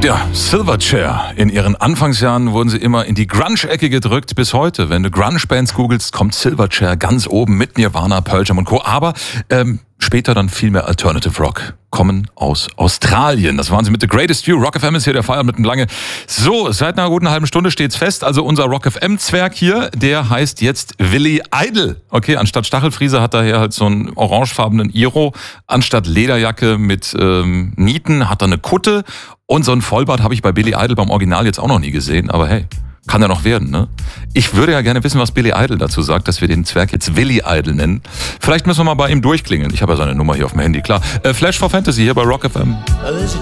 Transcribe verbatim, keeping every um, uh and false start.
Ja, Silverchair. In ihren Anfangsjahren wurden sie immer in die Grunge-Ecke gedrückt bis heute. Wenn du Grunge-Bands googelst, kommt Silverchair ganz oben mit Nirvana, Pearl Jam und Co. Aber ähm, später dann viel mehr Alternative Rock. Kommen aus Australien. Das waren sie mit The Greatest View. Rock F M ist hier der Feier mit dem Lange. So, seit einer guten halben Stunde steht's fest. Also unser Rock F M-Zwerg hier, der heißt jetzt Willi Idol. Okay, anstatt Stachelfriese hat er hier halt so einen orangefarbenen Iro. Anstatt Lederjacke mit ähm, Nieten hat er eine Kutte. Und so ein Vollbart habe ich bei Billy Idol beim Original jetzt auch noch nie gesehen. Aber hey, kann ja noch werden, ne? Ich würde ja gerne wissen, was Billy Idol dazu sagt, dass wir den Zwerg jetzt Willi Idol nennen. Vielleicht müssen wir mal bei ihm durchklingeln. Ich habe ja seine Nummer hier auf dem Handy, klar. Äh, Flash for Fantasy hier bei Rock F M. There's a